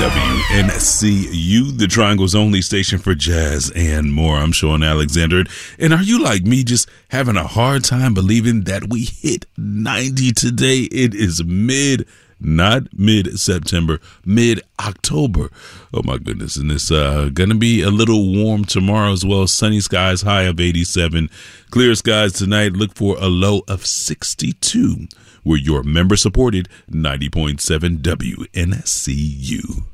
WNCU, the Triangle's only station for jazz and more. I'm Sean Alexander. And are you like me, just having a hard time believing that we hit 90 today? It is not mid-September, mid-October. Oh my goodness. And it's gonna be a little warm tomorrow as well. Sunny skies, high of 87. Clear skies tonight. Look for a low of 62. We're your member-supported 90.7 WNCU.